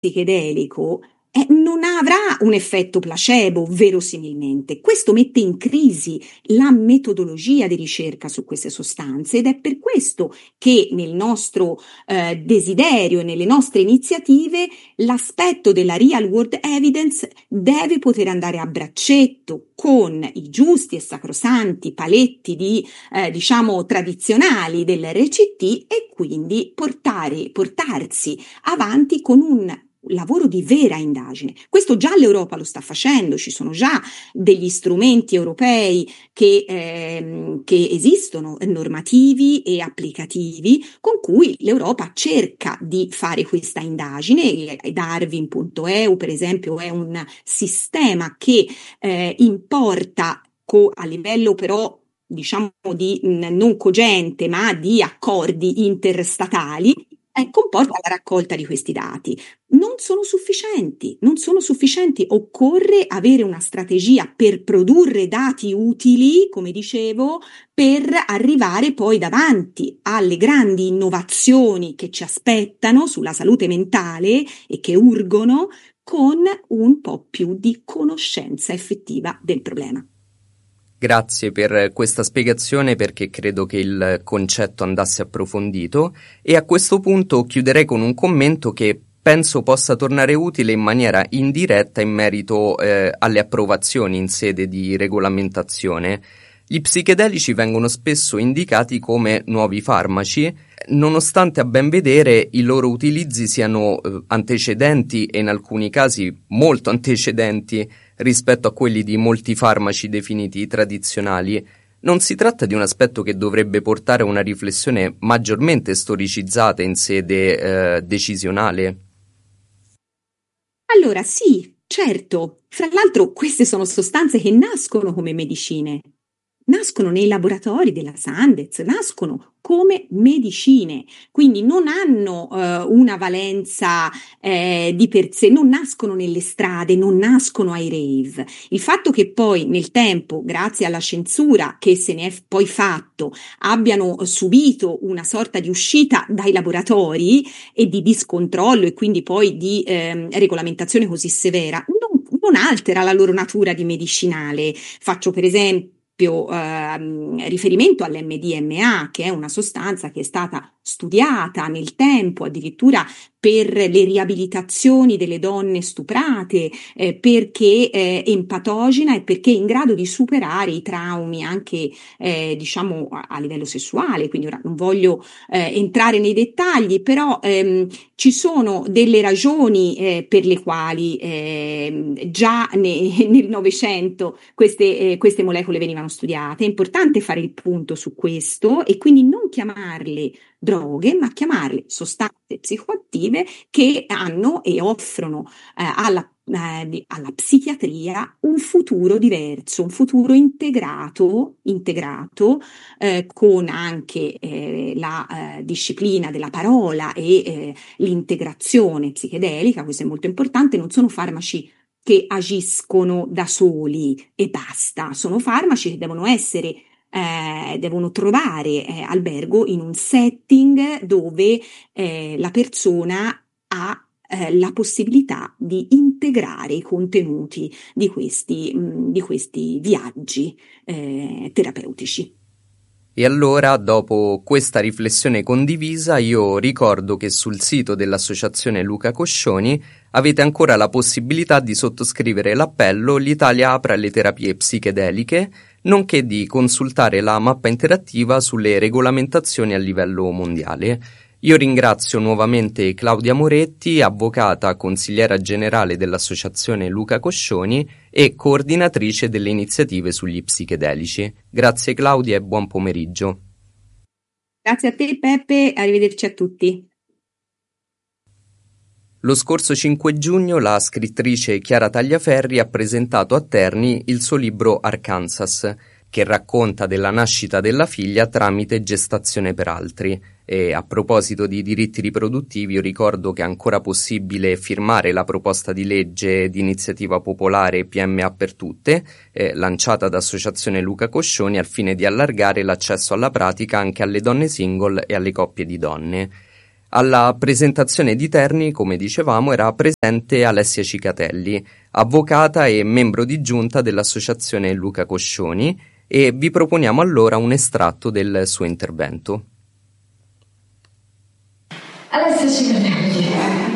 psichedelico non avrà un effetto placebo, verosimilmente. Questo mette in crisi la metodologia di ricerca su queste sostanze ed è per questo che nel nostro desiderio e nelle nostre iniziative l'aspetto della real world evidence deve poter andare a braccetto con i giusti e sacrosanti paletti diciamo tradizionali dell'RCT e quindi portarsi avanti con un lavoro di vera indagine. Questo già l'Europa lo sta facendo, ci sono già degli strumenti europei che esistono, normativi e applicativi, con cui l'Europa cerca di fare questa indagine. Darwin.eu, per esempio, è un sistema che importa a livello però diciamo di non cogente, ma di accordi interstatali, comporta la raccolta di questi dati. Non sono sufficienti, occorre avere una strategia per produrre dati utili, come dicevo, per arrivare poi davanti alle grandi innovazioni che ci aspettano sulla salute mentale e che urgono con un po' più di conoscenza effettiva del problema. Grazie per questa spiegazione perché credo che il concetto andasse approfondito e a questo punto chiuderei con un commento che penso possa tornare utile in maniera indiretta in merito alle approvazioni in sede di regolamentazione. Gli psichedelici vengono spesso indicati come nuovi farmaci, nonostante a ben vedere i loro utilizzi siano antecedenti e in alcuni casi molto antecedenti rispetto a quelli di molti farmaci definiti tradizionali. Non si tratta di un aspetto che dovrebbe portare a una riflessione maggiormente storicizzata in sede decisionale? Allora sì, certo. Fra l'altro queste sono sostanze che nascono come medicine. Nascono nei laboratori della Sandoz, nascono come medicine, quindi non hanno una valenza di per sé, non nascono nelle strade, non nascono ai rave. Il fatto che poi nel tempo, grazie alla censura che se ne è poi fatto, abbiano subito una sorta di uscita dai laboratori e di discontrollo e quindi poi di regolamentazione così severa, non altera la loro natura di medicinale. Faccio per esempio riferimento all'MDMA, che è una sostanza che è stata studiata nel tempo addirittura per le riabilitazioni delle donne stuprate, perché è empatogena e perché è in grado di superare i traumi anche diciamo a livello sessuale. Quindi ora non voglio entrare nei dettagli, però ci sono delle ragioni per le quali già nel Novecento queste molecole venivano studiate. È importante fare il punto su questo e quindi non chiamarle droghe, ma chiamarle sostanze psicoattive che hanno e offrono alla psichiatria un futuro diverso, un futuro integrato con anche la disciplina della parola e l'integrazione psichedelica. Questo è molto importante. Non sono farmaci che agiscono da soli e basta, sono farmaci che devono trovare albergo in un setting dove la persona ha la possibilità di integrare i contenuti di questi viaggi terapeutici. E allora, dopo questa riflessione condivisa, io ricordo che sul sito dell'Associazione Luca Coscioni avete ancora la possibilità di sottoscrivere l'appello "L'Italia apre alle terapie psichedeliche", nonché di consultare la mappa interattiva sulle regolamentazioni a livello mondiale. Io ringrazio nuovamente Claudia Moretti, avvocata consigliera generale dell'Associazione Luca Coscioni e coordinatrice delle iniziative sugli psichedelici. Grazie Claudia e buon pomeriggio. Grazie a te Peppe, arrivederci a tutti. Lo scorso 5 giugno la scrittrice Chiara Tagliaferri ha presentato a Terni il suo libro Arkansas, che racconta della nascita della figlia tramite gestazione per altri. E a proposito di diritti riproduttivi, io ricordo che è ancora possibile firmare la proposta di legge di iniziativa popolare PMA per tutte, lanciata da Associazione Luca Coscioni al fine di allargare l'accesso alla pratica anche alle donne single e alle coppie di donne. Alla presentazione di Terni, come dicevamo, era presente Alessia Cicatelli, avvocata e membro di giunta dell'associazione Luca Coscioni, e vi proponiamo allora un estratto del suo intervento. Alessia Cicatelli,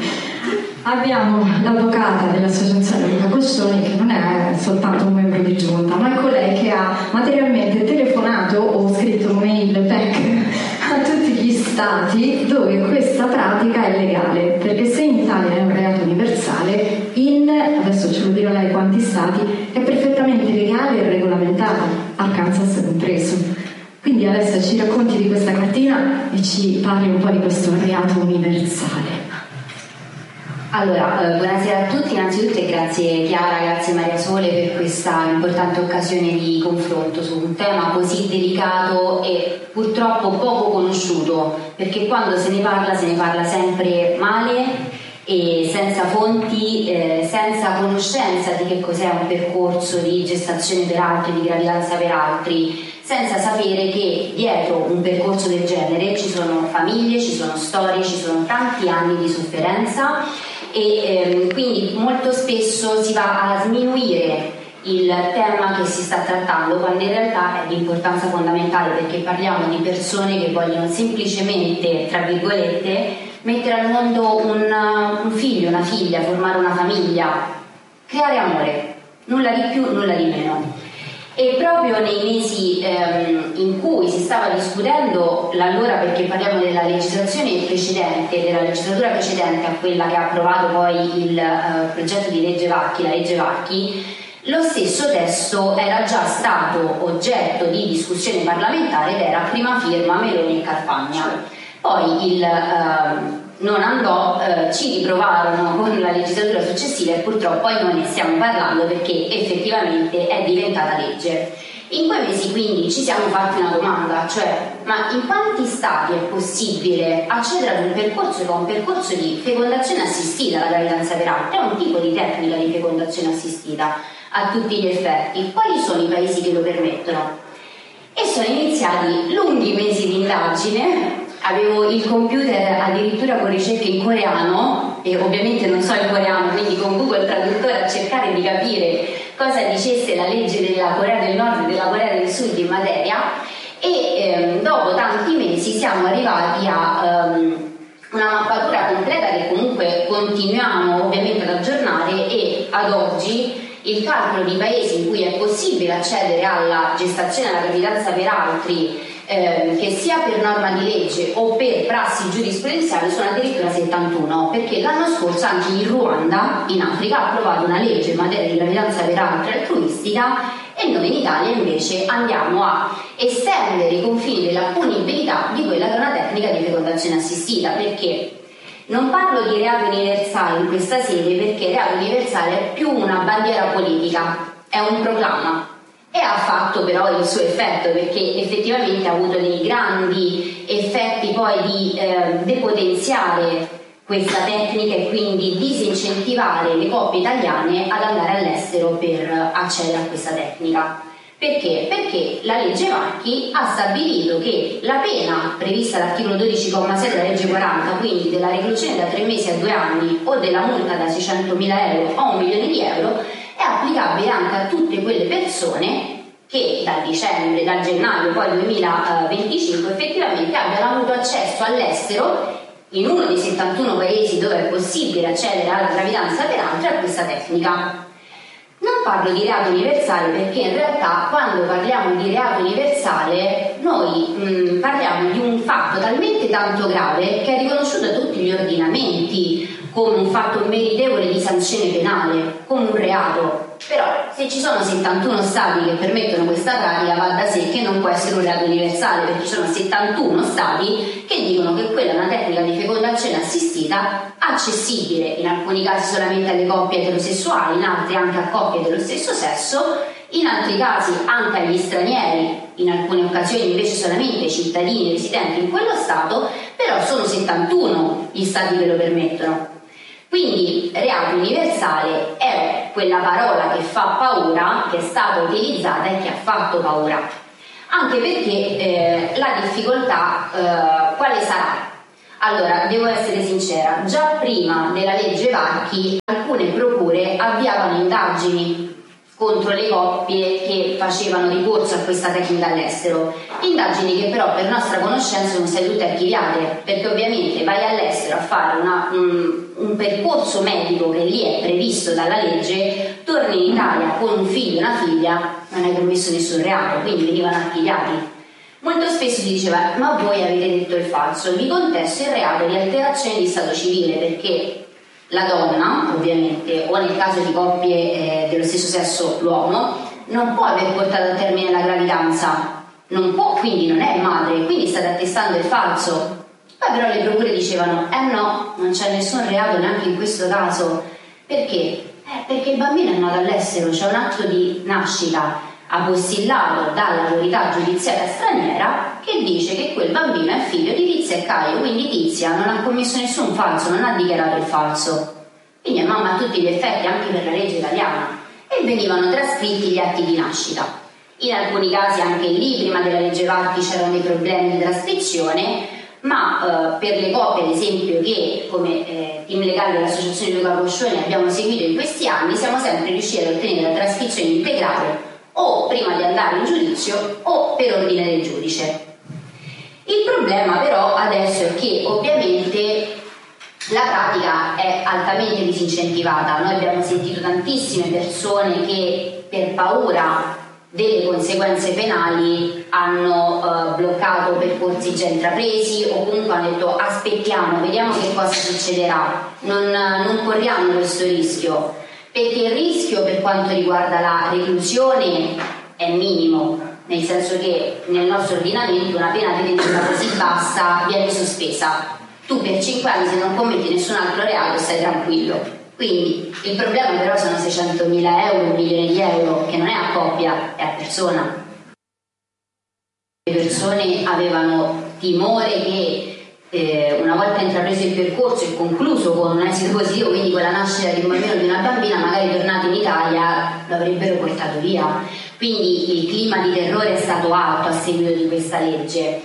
abbiamo l'avvocata dell'associazione Luca Coscioni, che non è soltanto un membro di giunta, ma è colei che ha materialmente telefonato o scritto mail back a tutti gli stati dove questa pratica è legale, perché se in Italia è un reato universale, adesso ce lo dirà lei quanti stati, è perfettamente legale e regolamentato, Arkansas compreso. Quindi Alessia ci racconti di questa cartina e ci parli un po' di questo reato universale. Allora, buonasera a tutti, innanzitutto, e grazie Chiara, grazie Maria Sole per questa importante occasione di confronto su un tema così delicato e purtroppo poco conosciuto, perché quando se ne parla sempre male e senza fonti, senza conoscenza di che cos'è un percorso di gestazione per altri, di gravidanza per altri, senza sapere che dietro un percorso del genere ci sono famiglie, ci sono storie, ci sono tanti anni di sofferenza e quindi molto spesso si va a sminuire il tema che si sta trattando, quando in realtà è di importanza fondamentale, perché parliamo di persone che vogliono semplicemente, tra virgolette, mettere al mondo un figlio, una figlia, formare una famiglia, creare amore, nulla di più, nulla di meno. E proprio nei mesi in cui si stava discutendo l'allora, perché parliamo della legislazione precedente, della legislatura precedente a quella che ha approvato poi il progetto di legge Vacchi, la legge Vacchi, lo stesso testo era già stato oggetto di discussione parlamentare ed era a prima firma Meloni e Carfagna. Poi non andò, ci riprovarono con la legislatura successiva e purtroppo poi non ne stiamo parlando perché effettivamente è diventata legge. In quei mesi quindi ci siamo fatti una domanda, cioè ma in quanti stati è possibile accedere ad un percorso che è un percorso di fecondazione assistita, la gravidanza per altri, è un tipo di tecnica di fecondazione assistita a tutti gli effetti, quali sono i paesi che lo permettono? E sono iniziati lunghi mesi di indagine. Avevo il computer addirittura con ricerche in coreano e ovviamente non so il coreano, quindi con Google Traduttore a cercare di capire cosa dicesse la legge della Corea del Nord e della Corea del Sud in materia e dopo tanti mesi siamo arrivati a una mappatura completa che comunque continuiamo ovviamente ad aggiornare e ad oggi il calcolo di paesi in cui è possibile accedere alla gestazione e alla gravidanza per altri che sia per norma di legge o per prassi giurisprudenziali sono addirittura 71, perché l'anno scorso anche il Ruanda in Africa ha approvato una legge in materia di gravidanza per altri altruistica e noi in Italia invece andiamo a estendere i confini della punibilità di quella che è una tecnica di fecondazione assistita. Perché non parlo di reato universale in questa sede, perché il reato universale è più una bandiera politica, è un proclama. E ha fatto però il suo effetto, perché effettivamente ha avuto dei grandi effetti poi di depotenziare questa tecnica e quindi disincentivare le coppie italiane ad andare all'estero per accedere a questa tecnica. Perché? Perché la legge Vacchi ha stabilito che la pena prevista all'articolo 12,6 della legge 40, quindi della reclusione da 3 mesi a 2 anni o della multa da 600.000 euro a 1 milione di euro, è applicabile anche a tutte quelle persone che dal gennaio poi 2025 effettivamente abbiano avuto accesso all'estero in uno dei 71 paesi dove è possibile accedere alla gravidanza per altri a questa tecnica. Non parlo di reato universale perché in realtà quando parliamo di reato universale noi parliamo di un fatto talmente tanto grave che è riconosciuto da tutti gli ordinamenti come un fatto meritevole di sanzione penale, come un reato. Però se ci sono 71 stati che permettono questa pratica va da sé che non può essere un reato universale, perché ci sono 71 stati che dicono che quella è una tecnica di fecondazione assistita accessibile in alcuni casi solamente alle coppie eterosessuali, in altri anche a coppie dello stesso sesso, in altri casi anche agli stranieri, in alcune occasioni invece solamente ai cittadini residenti in quello stato, però sono 71 gli stati che lo permettono. Quindi reato universale è quella parola che fa paura, che è stata utilizzata e che ha fatto paura. Anche perché la difficoltà quale sarà? Allora, devo essere sincera, già prima della legge Varchi alcune procure avviavano indagini contro le coppie che facevano ricorso a questa tecnica all'estero, indagini che però per nostra conoscenza sono state tutte archiviate, perché ovviamente vai all'estero a fare un percorso medico che lì è previsto dalla legge, torni in Italia con un figlio e una figlia, non hai commesso nessun reato, quindi venivano archiviati. Molto spesso si diceva: ma voi avete detto il falso, vi contesto il reato di alterazione di stato civile, perché la donna, ovviamente, o nel caso di coppie dello stesso sesso l'uomo, non può aver portato a termine la gravidanza, non può, quindi non è madre, quindi state attestando il falso. Poi però le procure dicevano: no, non c'è nessun reato neanche in questo caso. Perché? Perché il bambino è nato all'estero, c'è un atto di nascita apostillato dall'autorità giudiziaria straniera che dice che quel bambino è figlio di Tizia e Caio, quindi Tizia non ha commesso nessun falso, non ha dichiarato il falso, quindi è mamma a tutti gli effetti anche per la legge italiana, e venivano trascritti gli atti di nascita. In alcuni casi anche lì prima della legge Varchi c'erano dei problemi di trascrizione, ma per le coppie ad esempio che come team legale dell'associazione Luca Coscioni abbiamo seguito in questi anni, siamo sempre riusciti ad ottenere la trascrizione integrale o prima di andare in giudizio o per ordine del giudice. Il problema però adesso è che ovviamente la pratica è altamente disincentivata. Noi abbiamo sentito tantissime persone che per paura delle conseguenze penali hanno bloccato percorsi già intrapresi o comunque hanno detto: aspettiamo, vediamo che cosa succederà, non corriamo questo rischio, perché il rischio per quanto riguarda la reclusione è minimo, nel senso che nel nostro ordinamento una pena detentiva così bassa viene sospesa. Tu per 5 anni se non commetti nessun altro reato stai tranquillo. Quindi il problema però sono 600.000 euro, 1 milione di euro, che non è a coppia, è a persona. Le persone avevano timore che una volta intrapreso il percorso e concluso con un esito positivo, quindi con la nascita di un bambino o di una bambina, magari tornato in Italia lo avrebbero portato via. Quindi il clima di terrore è stato alto a seguito di questa legge.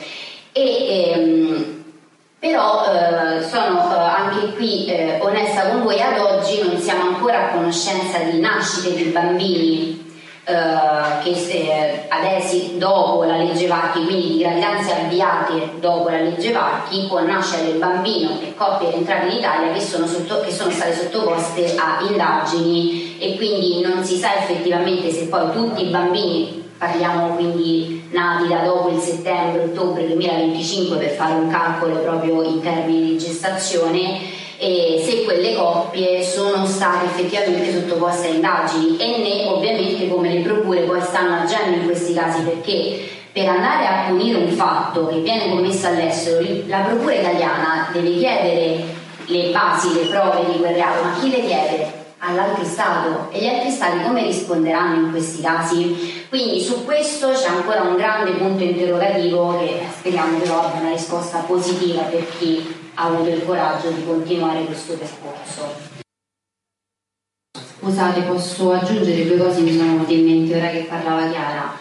Però sono anche qui onesta con voi, ad oggi non siamo ancora a conoscenza di nascite di bambini che adesso dopo la legge Varchi, quindi di gravidanze avviate dopo la legge Varchi, con nascita del bambino e coppie entrate in Italia che sono state sottoposte a indagini, e quindi non si sa effettivamente se poi tutti i bambini, parliamo quindi nati da dopo il settembre-ottobre 2025 per fare un calcolo proprio in termini di gestazione, e se quelle coppie sono state effettivamente sottoposte a indagini, e né ovviamente come le procure poi stanno agendo in questi casi, perché per andare a punire un fatto che viene commesso all'estero la procura italiana deve chiedere le basi, le prove di quel reato, ma chi le chiede? All'altro Stato, e gli altri Stati come risponderanno in questi casi? Quindi su questo c'è ancora un grande punto interrogativo che speriamo però abbia una risposta positiva per chi ha avuto il coraggio di continuare questo percorso. Scusate, posso aggiungere 2 cose che mi sono venute in mente ora che parlava Chiara.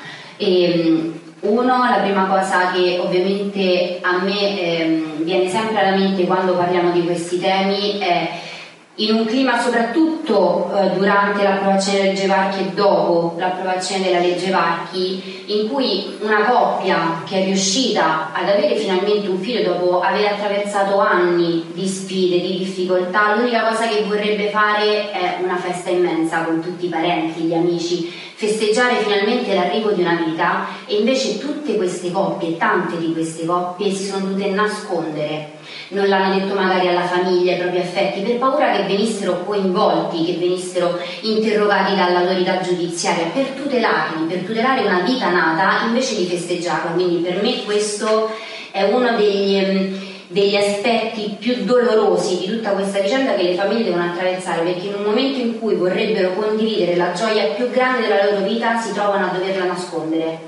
La prima cosa che ovviamente a me viene sempre alla mente quando parliamo di questi temi è, in un clima soprattutto durante l'approvazione della legge Varchi e dopo l'approvazione della legge Varchi, in cui una coppia che è riuscita ad avere finalmente un figlio dopo aver attraversato anni di sfide, di difficoltà, l'unica cosa che vorrebbe fare è una festa immensa con tutti i parenti, gli amici, festeggiare finalmente l'arrivo di una vita, e invece tutte queste coppie, tante di queste coppie si sono dovute nascondere. Non l'hanno detto magari alla famiglia, ai propri affetti, per paura che venissero coinvolti, che venissero interrogati dall'autorità giudiziaria, per tutelare una vita nata invece di festeggiarla. Quindi per me questo è uno degli aspetti più dolorosi di tutta questa vicenda che le famiglie devono attraversare, perché in un momento in cui vorrebbero condividere la gioia più grande della loro vita si trovano a doverla nascondere.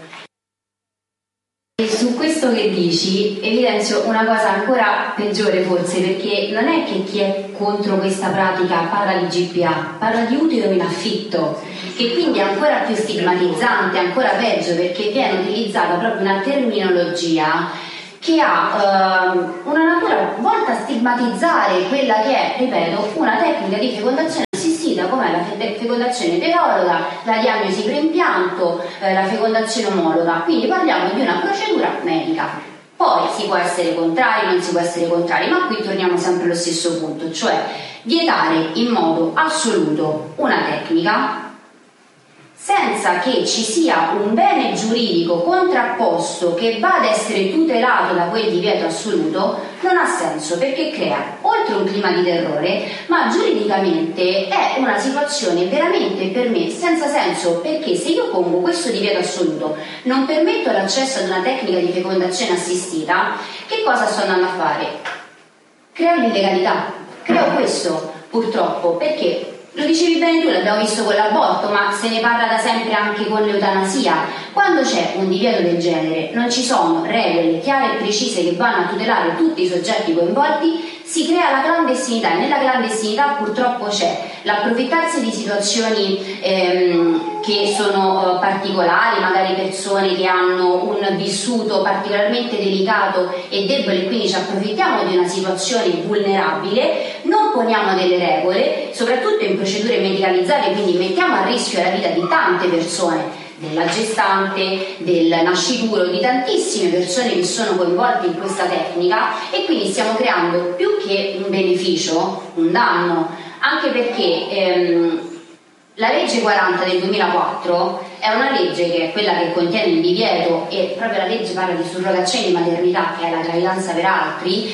E su questo che dici evidenzio una cosa ancora peggiore forse, perché non è che chi è contro questa pratica parla di GPA, parla di utero in affitto, che quindi è ancora più stigmatizzante, ancora peggio, perché viene utilizzata proprio una terminologia che ha una natura volta a stigmatizzare quella che è, ripeto, una tecnica di fecondazione assistita come la fecondazione teologa, la diagnosi preimpianto, la fecondazione omologa. Quindi parliamo di una procedura medica. Poi si può essere contrari, non si può essere contrari, ma qui torniamo sempre allo stesso punto, cioè vietare in modo assoluto una tecnica senza che ci sia un bene giuridico contrapposto che va ad essere tutelato da quel divieto assoluto non ha senso, perché crea oltre un clima di terrore, ma giuridicamente è una situazione veramente per me senza senso, perché se io pongo questo divieto assoluto, non permetto l'accesso ad una tecnica di fecondazione assistita, che cosa sto andando a fare? Creo l'illegalità, creo questo purtroppo, perché lo dicevi bene tu, l'abbiamo visto con l'aborto, ma se ne parla da sempre anche con l'eutanasia. Quando c'è un divieto del genere, non ci sono regole chiare e precise che vanno a tutelare tutti i soggetti coinvolti, si crea la clandestinità, e nella clandestinità purtroppo c'è l'approfittarsi di situazioni che sono particolari, magari persone che hanno un vissuto particolarmente delicato e debole, e quindi ci approfittiamo di una situazione vulnerabile, non poniamo delle regole, soprattutto in procedure medicalizzate, quindi mettiamo a rischio la vita di tante persone, della gestante, del nascituro, di tantissime persone che sono coinvolte in questa tecnica, e quindi stiamo creando più che un beneficio, un danno, anche perché la legge 40 del 2004 è una legge che è quella che contiene il divieto, e proprio la legge parla di surrogazione di maternità, che è la gravidanza per altri,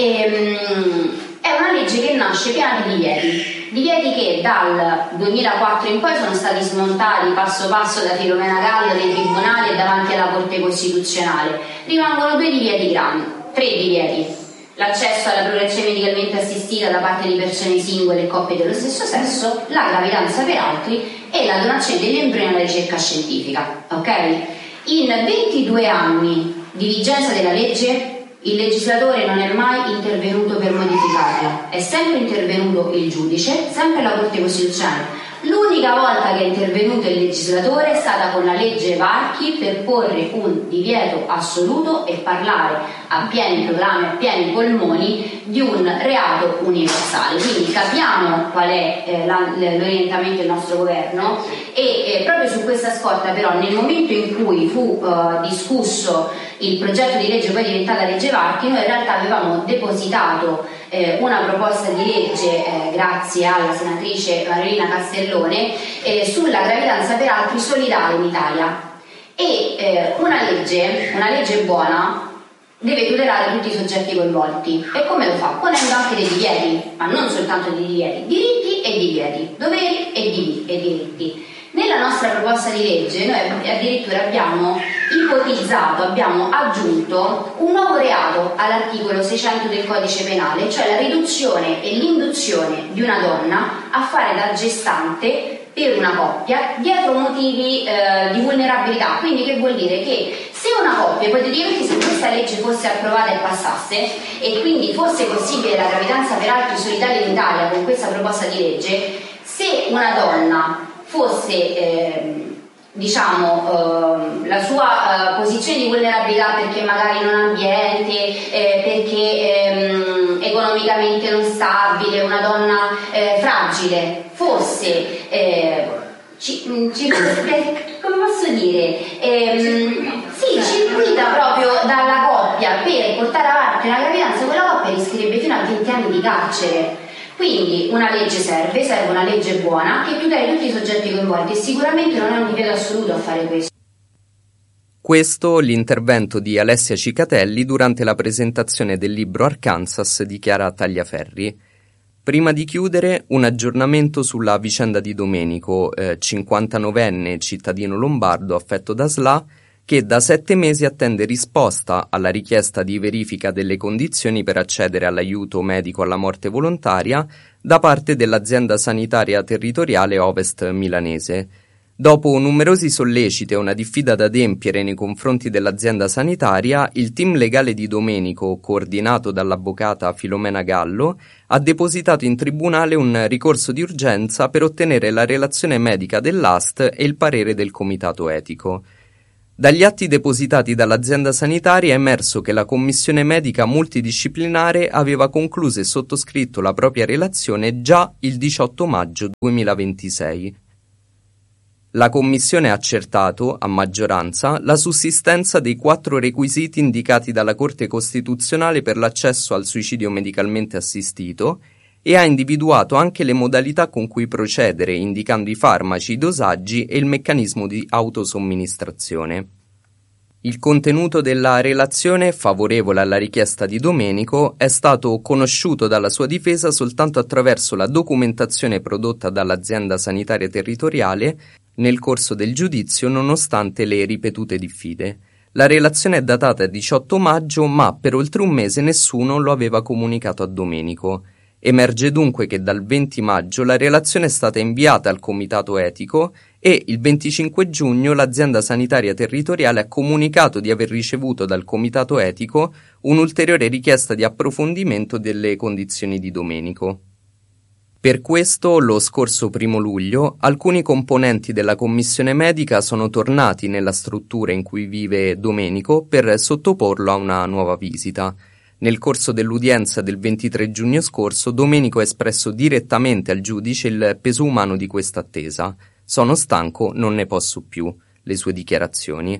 è una legge che nasce piena di divieti che dal 2004 in poi sono stati smontati passo passo da Filomena Gallo nei tribunali e davanti alla Corte Costituzionale. Rimangono due divieti grandi, tre divieti: l'accesso alla procreazione medicalmente assistita da parte di persone singole e coppie dello stesso sesso, la gravidanza per altri e la donazione degli embrioni alla ricerca scientifica. Ok? In 22 anni di vigenza della legge, il legislatore non è mai intervenuto per modificarla, è sempre intervenuto il giudice, sempre la Corte Costituzionale. L'unica volta che è intervenuto il legislatore è stata con la legge Varchi per porre un divieto assoluto e parlare a pieni proclami, a pieni polmoni di un reato universale. Quindi capiamo qual è l'orientamento del nostro governo, e proprio su questa scorta però, nel momento in cui fu discusso il progetto di legge poi diventata legge Varchi, noi in realtà avevamo depositato una proposta di legge grazie alla senatrice Marilina Castellone sulla gravidanza per altri solidale in Italia, e una legge buona deve tutelare tutti i soggetti coinvolti. E come lo fa? Ponendo anche dei divieti, ma non soltanto dei divieti, diritti e divieti, doveri e diritti. Nella nostra proposta di legge noi addirittura abbiamo ipotizzato, abbiamo aggiunto un nuovo reato all'articolo 600 del Codice Penale, cioè la riduzione e l'induzione di una donna a fare da gestante per una coppia dietro motivi di vulnerabilità. Quindi che vuol dire? Che se una coppia, ipoteticamente se questa legge fosse approvata e passasse, e quindi fosse possibile la gravidanza per altri solidali in Italia con questa proposta di legge, se una donna fosse la sua posizione di vulnerabilità, perché magari non ambiente, perché economicamente non stabile, una donna fragile, fosse come posso dire, circuita proprio dalla coppia per portare avanti una gravidanza, quella coppia rischierebbe fino a 20 anni di carcere. Quindi una legge serve una legge buona che tuteli tutti i soggetti coinvolti, e sicuramente non è un divieto assoluto a fare questo. Questo l'intervento di Alessia Cicatelli durante la presentazione del libro Arkansas di Chiara Tagliaferri. Prima di chiudere, un aggiornamento sulla vicenda di Domenico, 59enne cittadino lombardo affetto da SLA, che da 7 mesi attende risposta alla richiesta di verifica delle condizioni per accedere all'aiuto medico alla morte volontaria da parte dell'azienda sanitaria territoriale Ovest milanese. Dopo numerosi solleciti e una diffida da adempiere nei confronti dell'azienda sanitaria, il team legale di Domenico, coordinato dall'avvocata Filomena Gallo, ha depositato in tribunale un ricorso di urgenza per ottenere la relazione medica dell'AST e il parere del comitato etico. Dagli atti depositati dall'azienda sanitaria è emerso che la commissione medica multidisciplinare aveva concluso e sottoscritto la propria relazione già il 18 maggio 2026. La commissione ha accertato, a maggioranza, la sussistenza dei 4 requisiti indicati dalla Corte Costituzionale per l'accesso al suicidio medicalmente assistito e ha individuato anche le modalità con cui procedere, indicando i farmaci, i dosaggi e il meccanismo di autosomministrazione. Il contenuto della relazione, favorevole alla richiesta di Domenico, è stato conosciuto dalla sua difesa soltanto attraverso la documentazione prodotta dall'azienda sanitaria territoriale nel corso del giudizio, nonostante le ripetute diffide. La relazione è datata 18 maggio, ma per oltre un mese nessuno lo aveva comunicato a Domenico. Emerge dunque che dal 20 maggio la relazione è stata inviata al comitato etico e il 25 giugno l'azienda sanitaria territoriale ha comunicato di aver ricevuto dal comitato etico un'ulteriore richiesta di approfondimento delle condizioni di Domenico. Per questo, lo scorso 1 luglio, alcuni componenti della commissione medica sono tornati nella struttura in cui vive Domenico per sottoporlo a una nuova visita. Nel corso dell'udienza del 23 giugno scorso, Domenico ha espresso direttamente al giudice il peso umano di questa attesa. «Sono stanco, non ne posso più», le sue dichiarazioni.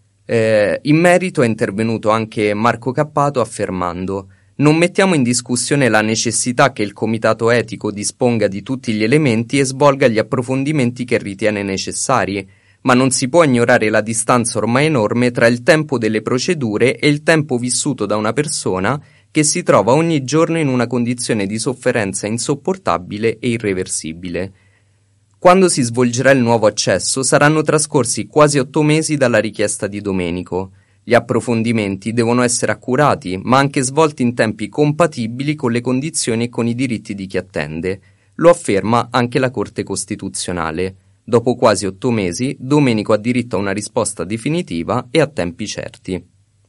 In merito è intervenuto anche Marco Cappato affermando: «Non mettiamo in discussione la necessità che il comitato etico disponga di tutti gli elementi e svolga gli approfondimenti che ritiene necessari, ma non si può ignorare la distanza ormai enorme tra il tempo delle procedure e il tempo vissuto da una persona che si trova ogni giorno in una condizione di sofferenza insopportabile e irreversibile. Quando si svolgerà il nuovo accesso saranno trascorsi quasi 8 mesi dalla richiesta di Domenico. Gli approfondimenti devono essere accurati, ma anche svolti in tempi compatibili con le condizioni e con i diritti di chi attende. Lo afferma anche la Corte Costituzionale. Dopo quasi 8 mesi, Domenico ha diritto a una risposta definitiva e a tempi certi».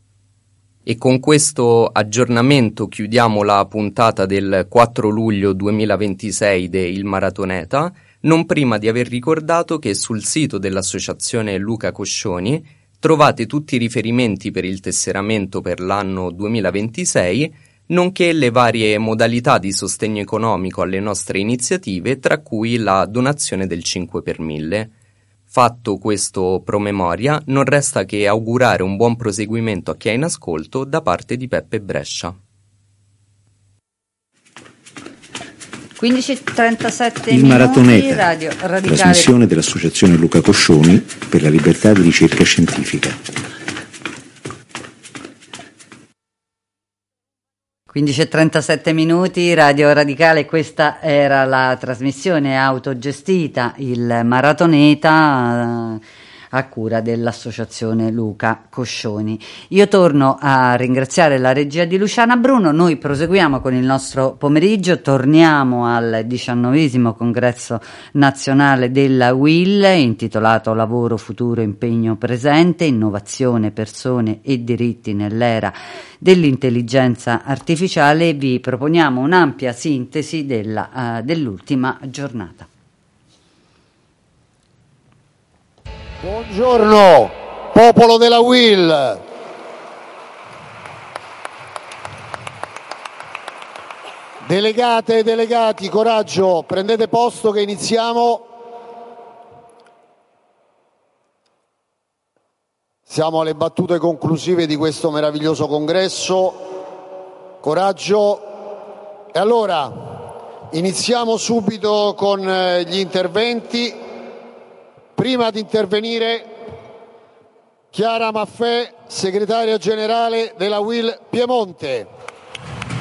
E con questo aggiornamento chiudiamo la puntata del 4 luglio 2026 de Il Maratoneta, non prima di aver ricordato che sul sito dell'associazione Luca Coscioni trovate tutti i riferimenti per il tesseramento per l'anno 2026, nonché le varie modalità di sostegno economico alle nostre iniziative, tra cui la donazione del 5 per 1000. Fatto questo promemoria, non resta che augurare un buon proseguimento a chi è in ascolto da parte di Peppe Brescia. 15:37 Il minuti, Maratoneta, Radio Radicale. trasmissione dell'Associazione Luca Coscioni per la libertà di ricerca scientifica. 15:37 minuti, Radio Radicale, questa era la trasmissione autogestita, il Maratoneta, a cura dell'associazione Luca Coscioni. Io torno a ringraziare la regia di Luciana Bruno. Noi proseguiamo con il nostro pomeriggio, torniamo al 19° congresso nazionale della UIL intitolato Lavoro, futuro, impegno presente, innovazione, persone e diritti nell'era dell'intelligenza artificiale. Vi proponiamo un'ampia sintesi dell'ultima giornata. Buongiorno, popolo della UIL. Delegate e delegati, coraggio, prendete posto che iniziamo. Siamo alle battute conclusive di questo meraviglioso congresso. Coraggio. E allora, iniziamo subito con gli interventi. Prima di intervenire, Chiara Maffè, segretaria generale della UIL Piemonte.